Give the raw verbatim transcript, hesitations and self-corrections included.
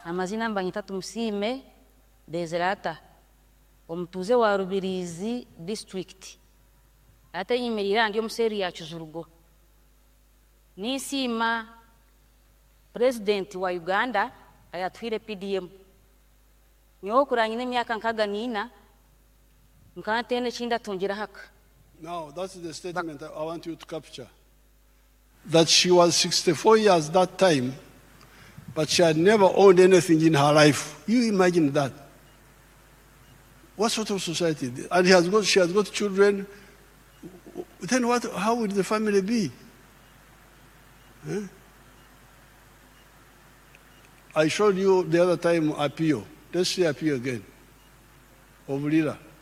amazina mbanyita Tumusiime Desirata omutuuze wa Rubirizi district ate yimirira ndi omuseeri ya Kizurugo ninsiima president wa Uganda ayatwire P D M nyowe kuranyine emyaka nkaga niina nkantene kinda tungira haka. Now that's the statement I want you to capture, that she was sixty-four years that time, but she had never owned anything in her life. You imagine that. What sort of society? And he has got, she has got children. Then what, how would the family be? Huh? I showed you the other time Apio. Let's see Apio again. Ovulira.